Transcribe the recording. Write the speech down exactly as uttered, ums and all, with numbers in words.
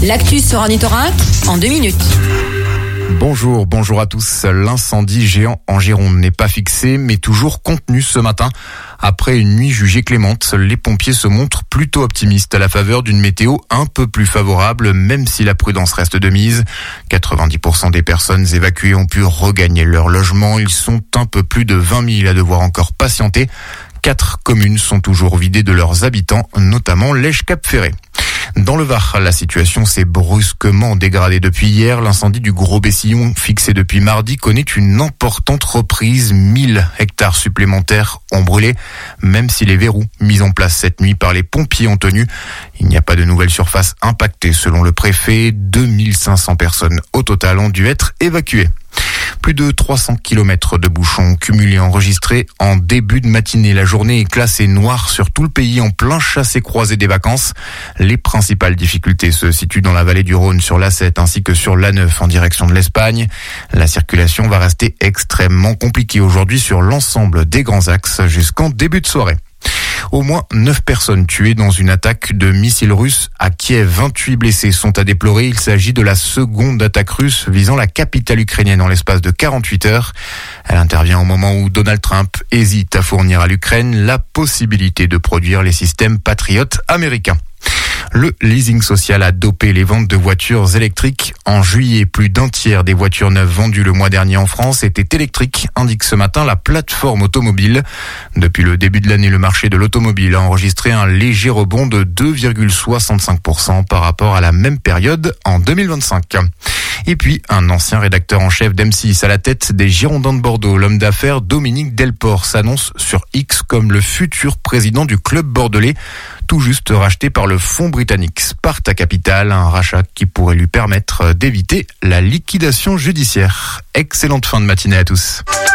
L'actu sur Ornithorynque en deux minutes. Bonjour, bonjour à tous. L'incendie géant en Gironde n'est pas fixé, mais toujours contenu ce matin. Après une nuit jugée clémente, les pompiers se montrent plutôt optimistes à la faveur d'une météo un peu plus favorable, même si la prudence reste de mise. quatre-vingt-dix pour cent des personnes évacuées ont pu regagner leur logement. Ils sont un peu plus de vingt mille à devoir encore patienter. Quatre communes sont toujours vidées de leurs habitants, notamment Lège-Cap-Ferré. Dans le Var, la situation s'est brusquement dégradée depuis hier. L'incendie du Gros Bessillon, fixé depuis mardi, connaît une importante reprise. mille hectares supplémentaires ont brûlé, même si les verrous mis en place cette nuit par les pompiers ont tenu. Il n'y a pas de nouvelles surfaces impactées selon le préfet. deux mille cinq cents personnes au total ont dû être évacuées. Plus de trois cents kilomètres de bouchons cumulés enregistrés en début de matinée. La journée est classée noire sur tout le pays en plein chassé-croisé des vacances. Les principales difficultés se situent dans la vallée du Rhône sur l'A sept ainsi que sur l'A neuf en direction de l'Espagne. La circulation va rester extrêmement compliquée aujourd'hui sur l'ensemble des grands axes jusqu'en début de soirée. Au moins neuf personnes tuées dans une attaque de missiles russes à Kiev. vingt-huit blessés sont à déplorer. Il s'agit de la seconde attaque russe visant la capitale ukrainienne en l'espace de quarante-huit heures. Elle intervient au moment où Donald Trump hésite à fournir à l'Ukraine la possibilité de produire les systèmes Patriot américains. Le leasing social a dopé les ventes de voitures électriques. En juillet, plus d'un tiers des voitures neuves vendues le mois dernier en France étaient électriques, indique ce matin la plateforme automobile. Depuis le début de l'année, le marché de l'automobile a enregistré un léger rebond de deux virgule soixante-cinq pour cent par rapport à la même période en deux mille vingt-cinq. Et puis, un ancien rédacteur en chef d'M six à la tête des Girondins de Bordeaux, l'homme d'affaires Dominique Delport s'annonce sur X comme le futur président du club bordelais, tout juste racheté par le fonds britannique Sparta Capital, un rachat qui pourrait lui permettre d'éviter la liquidation judiciaire. Excellente fin de matinée à tous.